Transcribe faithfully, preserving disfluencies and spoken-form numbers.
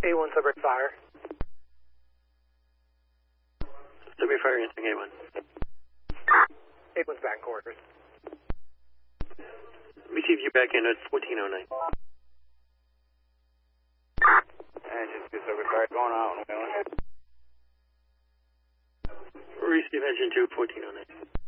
A one Subway Fire. Subway Fire answering A one. A one's back quarters. Receive you back in at fourteen oh nine. Engine two Subway Fire going out on Wheeling. Receive engine two, fourteen oh nine.